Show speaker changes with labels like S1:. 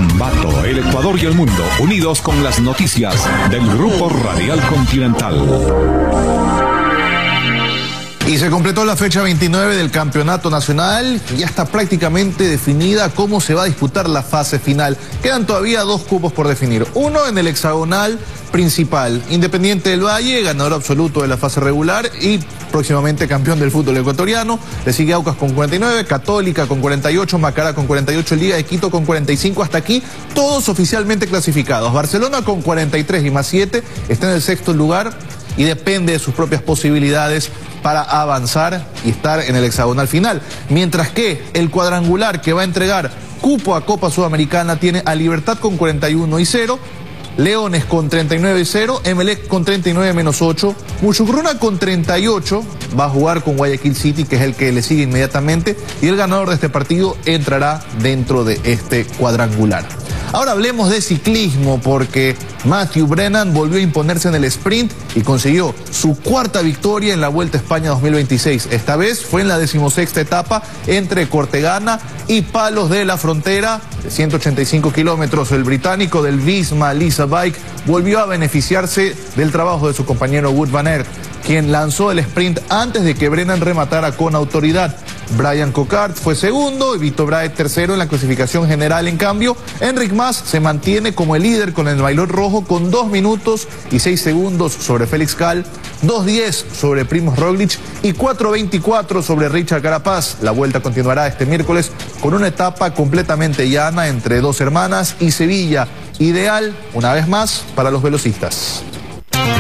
S1: Ambato, el Ecuador y el mundo, unidos con las noticias del Grupo Radial Continental.
S2: Y se completó la fecha 29 del campeonato nacional. Ya está prácticamente definida cómo se va a disputar la fase final. Quedan todavía dos cupos por definir. Uno en el hexagonal principal. Independiente del Valle, ganador absoluto de la fase regular y próximamente campeón del fútbol ecuatoriano. Le sigue Aucas con 49, Católica con 48, Macará con 48, Liga de Quito con 45. Hasta aquí todos oficialmente clasificados. Barcelona con 43 y más 7 está en el sexto lugar y depende de sus propias posibilidades para avanzar y estar en el hexagonal final. Mientras que el cuadrangular que va a entregar cupo a Copa Sudamericana tiene a Libertad con 41 y 0, Leones con 39 y 0, Emelec con 39 menos 8, Muchugruna con 38, va a jugar con Guayaquil City, que es el que le sigue inmediatamente, y el ganador de este partido entrará dentro de este cuadrangular. Ahora hablemos de ciclismo, porque Matthew Brennan volvió a imponerse en el sprint y consiguió su cuarta victoria en la Vuelta a España 2026. Esta vez fue en la 16ª etapa entre Cortegana y Palos de la Frontera, de 185 kilómetros. El británico del Visma Lease Bike volvió a beneficiarse del trabajo de su compañero Wout van Aert, quien lanzó el sprint antes de que Brennan rematara con autoridad. Brian Cocard fue segundo y Vito Braet tercero en la clasificación general. En cambio, Enric Mas se mantiene como el líder con el maillot rojo con 2 minutos y 6 segundos sobre Félix Gal, 2:10 sobre Primož Roglič y 4:24 sobre Richard Carapaz. La vuelta continuará este miércoles con una etapa completamente llana entre Dos Hermanas y Sevilla, ideal una vez más para los velocistas.